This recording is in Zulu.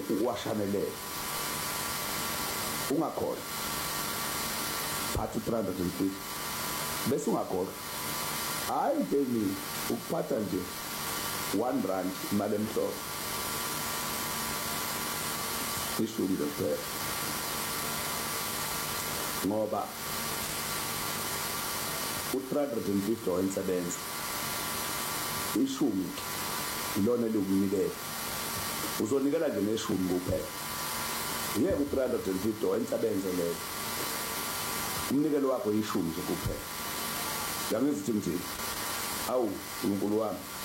uwashanelele ungakhohlwa phatha 350 bese ungakhohlwa hayi deni ukuphatha nje 1 rand imali emhlophe ishumi kuphela ngoba u350 owensebenza ishumi ilona lokunikela uzonikela nje neshumi kuphela yebo u350 owensebenza leyo umnikelo wakho ishumi nje kuphela yangizithi mthini awu uNkulunkulu wami